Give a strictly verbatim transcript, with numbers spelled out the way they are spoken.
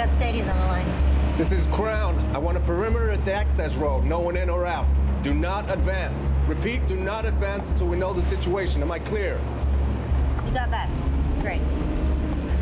That stadium's on the line. This is Crown. I want a perimeter at the access road. No one in or out. Do not advance. Repeat, do not advance until we know the situation. Am I clear? You got that. Great.